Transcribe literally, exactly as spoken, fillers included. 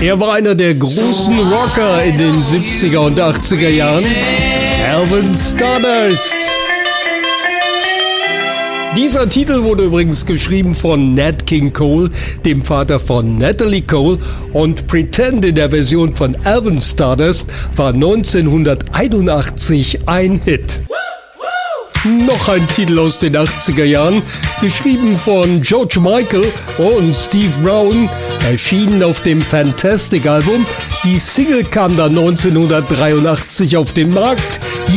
Er war einer der großen Rocker in den siebziger und achtziger Jahren. Alvin Stardust. Dieser Titel wurde übrigens geschrieben von Nat King Cole, dem Vater von Natalie Cole, und Pretend in der Version von Alvin Stardust war neunzehnhunderteinundachtzig ein Hit. Noch ein Titel aus den achtziger Jahren, geschrieben von George Michael und Steve Brown, erschienen auf dem Fantastic Album. Die Single kam dann neunzehnhundertdreiundachtzig auf den Markt.